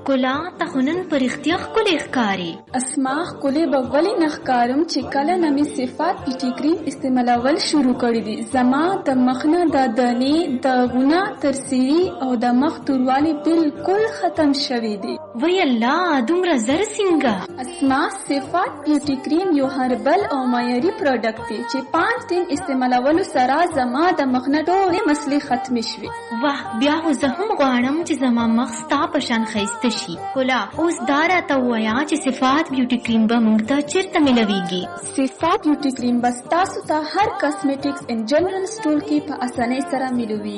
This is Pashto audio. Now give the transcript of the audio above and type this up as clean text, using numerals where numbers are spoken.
ښکلا ته خو نن په رښتیا ښکلې ښکاري. اسما ښکلې به ولې نه ښکارم چې کله نه مې صفات بیوټي کریم استعمالول شروع کړي دي. زما د مخ نه د دانې داغونه ترسیري او د مخ توروالی بالکل ختم شوي دي. وی الله دومره زر څنګه؟ اسما صفات بیوټي کریم یو هربل او معیاري پروډکټ دی چې 5 دن استعمالولو سره زما د مخ نه ټولې مسلې ختمې شوې. واه بیا خو زه هم غواړم چې زما مخ ستا په شان ښایسته شي. ښکلا اوس دا راته ووایه چې صفات بیوټي کریم به موږ ته چېرته میلویږي؟ صفات بیوټي کریم به ستاسو ته هر کاسمیټکس ان جنرال سټور کې په اسانۍ سره میلوي.